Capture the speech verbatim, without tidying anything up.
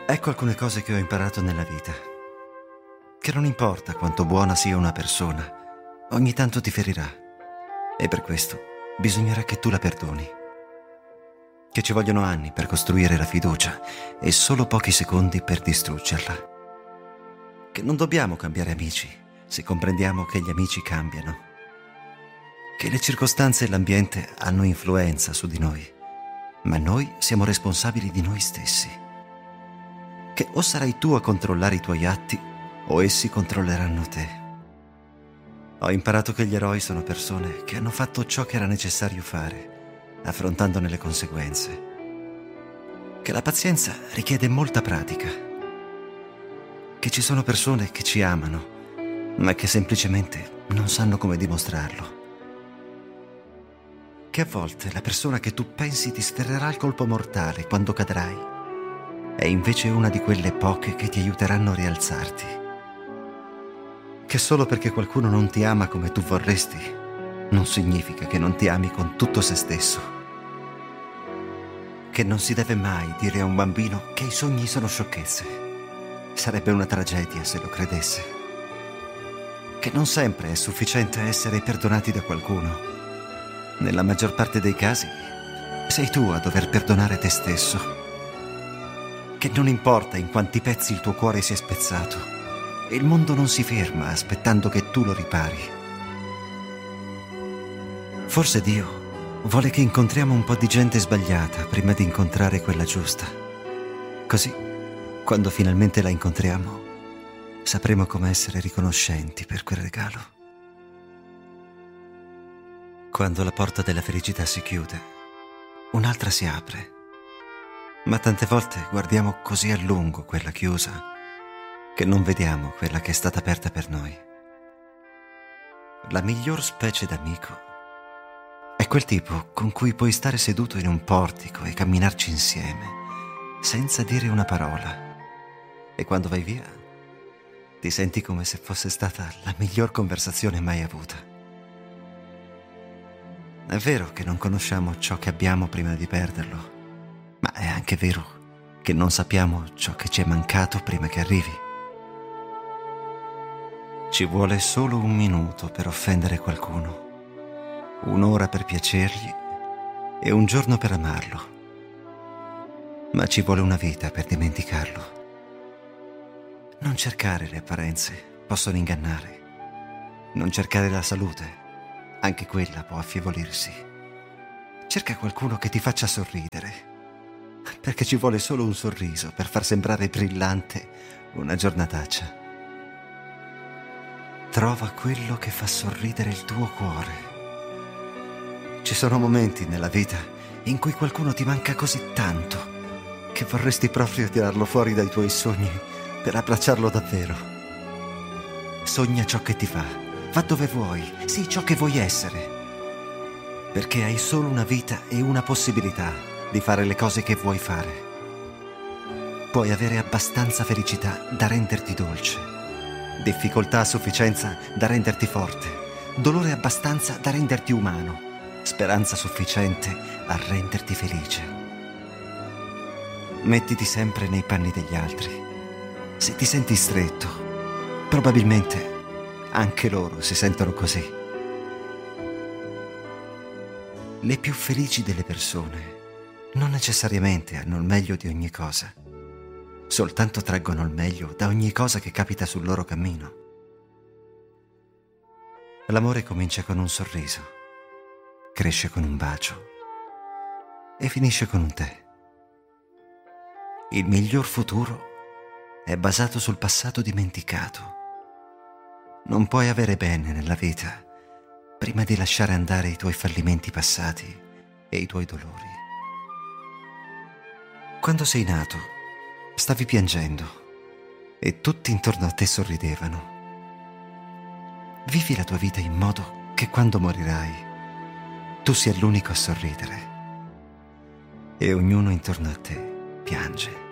Ecco alcune cose che ho imparato nella vita. Che non importa quanto buona sia una persona, ogni tanto ti ferirà. E per questo bisognerà che tu la perdoni. Che ci vogliono anni per costruire la fiducia e solo pochi secondi per distruggerla. Che non dobbiamo cambiare amici se comprendiamo che gli amici cambiano. Che le circostanze e l'ambiente hanno influenza su di noi, ma noi siamo responsabili di noi stessi. Che o sarai tu a controllare i tuoi atti o essi controlleranno te. Ho imparato che gli eroi sono persone che hanno fatto ciò che era necessario fare, affrontandone le conseguenze. Che la pazienza richiede molta pratica. Che ci sono persone che ci amano, ma che semplicemente non sanno come dimostrarlo. Che a volte la persona che tu pensi ti sferrerà il colpo mortale quando cadrai è invece una di quelle poche che ti aiuteranno a rialzarti. Che solo perché qualcuno non ti ama come tu vorresti, non significa che non ti ami con tutto se stesso. Che non si deve mai dire a un bambino che i sogni sono sciocchezze. Sarebbe una tragedia se lo credesse. Che non sempre è sufficiente essere perdonati da qualcuno. Nella maggior parte dei casi sei tu a dover perdonare te stesso. Che non importa in quanti pezzi il tuo cuore si è spezzato, il mondo non si ferma aspettando che tu lo ripari. Forse Dio vuole che incontriamo un po' di gente sbagliata prima di incontrare quella giusta. Così, quando finalmente la incontriamo, sapremo come essere riconoscenti per quel regalo. Quando la porta della felicità si chiude, un'altra si apre. Ma tante volte guardiamo così a lungo quella chiusa che non vediamo quella che è stata aperta per noi. La miglior specie d'amico è quel tipo con cui puoi stare seduto in un portico e camminarci insieme senza dire una parola. E quando vai via ti senti come se fosse stata la miglior conversazione mai avuta. È vero che non conosciamo ciò che abbiamo prima di perderlo, ma è anche vero che non sappiamo ciò che ci è mancato prima che arrivi. Ci vuole solo un minuto per offendere qualcuno, un'ora per piacergli e un giorno per amarlo. Ma ci vuole una vita per dimenticarlo. Non cercare le apparenze, possono ingannare. Non cercare la salute, anche quella può affievolirsi. Cerca qualcuno che ti faccia sorridere, perché ci vuole solo un sorriso per far sembrare brillante una giornataccia. Trova quello che fa sorridere il tuo cuore. Ci sono momenti nella vita in cui qualcuno ti manca così tanto che vorresti proprio tirarlo fuori dai tuoi sogni per abbracciarlo davvero. Sogna ciò che ti fa, va dove vuoi, sii ciò che vuoi essere, perché hai solo una vita e una possibilità di fare le cose che vuoi fare. Puoi avere abbastanza felicità da renderti dolce, difficoltà a sufficienza da renderti forte, dolore abbastanza da renderti umano, speranza sufficiente a renderti felice. Mettiti sempre nei panni degli altri. Se ti senti stretto, probabilmente anche loro si sentono così. Le più felici delle persone non necessariamente hanno il meglio di ogni cosa, soltanto traggono il meglio da ogni cosa che capita sul loro cammino. L'amore comincia con un sorriso, cresce con un bacio e finisce con un tè. Il miglior futuro è basato sul passato dimenticato. Non puoi avere bene nella vita prima di lasciare andare i tuoi fallimenti passati e i tuoi dolori. Quando sei nato, stavi piangendo e tutti intorno a te sorridevano. Vivi la tua vita in modo che quando morirai, tu sia l'unico a sorridere e ognuno intorno a te piange.